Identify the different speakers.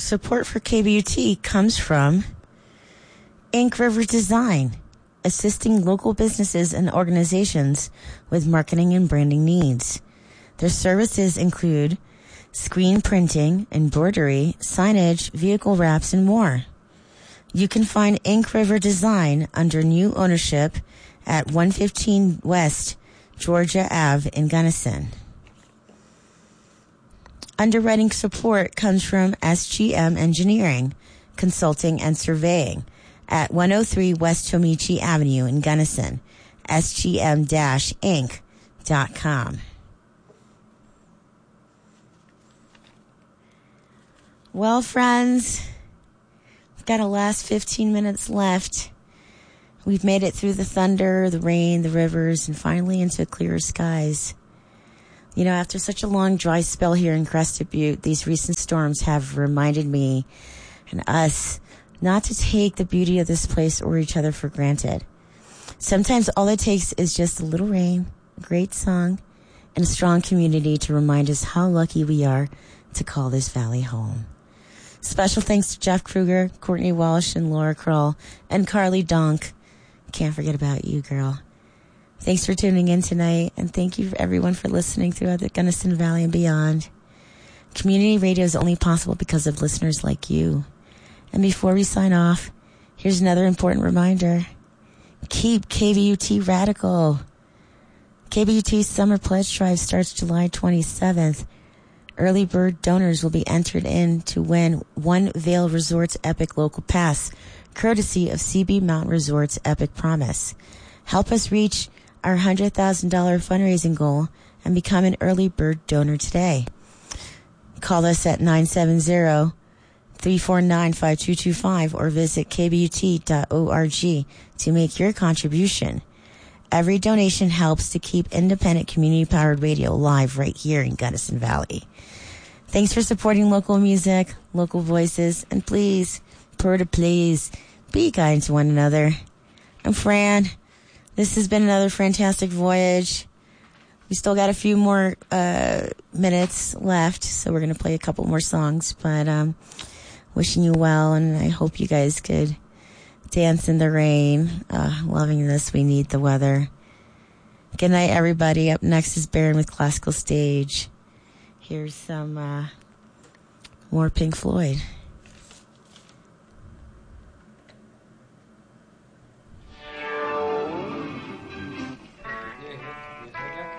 Speaker 1: Support for KBUT comes from Ink River Design, assisting local businesses and organizations with marketing and branding needs. Their services include screen printing, embroidery, signage, vehicle wraps, and more. You can find Ink River Design under new ownership at 115 West Georgia Ave in Gunnison. Underwriting support comes from SGM Engineering, Consulting and Surveying at 103 West Tomichi Avenue in Gunnison, sgm-inc.com. Well, friends, we've got a last 15 minutes left. We've made it through the thunder, the rain, the rivers, and finally into clearer skies. You know, after such a long dry spell here in Crested Butte, these recent storms have reminded me and us not to take the beauty of this place or each other for granted. Sometimes all it takes is just a little rain, a great song, and a strong community to remind us how lucky we are to call this valley home. Special thanks to Jeff Kruger, Courtney Walsh, and Laura Kroll, and Carly Donk. Can't forget about you, girl. Thanks for tuning in tonight, and thank you everyone for listening throughout the Gunnison Valley and beyond. Community radio is only possible because of listeners like you. And before we sign off, here's another important reminder. Keep KBUT radical. KBUT's Summer Pledge Drive starts July 27th. Early bird donors will be entered in to win One Vail Resorts Epic Local Pass, courtesy of CB Mountain Resorts Epic Promise. Help us reach our $100,000 fundraising goal and become an early bird donor today. Call us at 970-349-5225 or visit kbut.org to make your contribution. Every donation helps to keep independent community-powered radio live right here in Gunnison Valley. Thanks for supporting local music, local voices, and please, please, be kind to one another. I'm Fran. This has been another fantastic voyage. We still got a few more minutes left, so we're going to play a couple more songs. But wishing you well, and I hope you guys could dance in the rain. Loving this. We need the weather. Good night, everybody. Up next is Baron with Classical Stage. Here's some more Pink Floyd.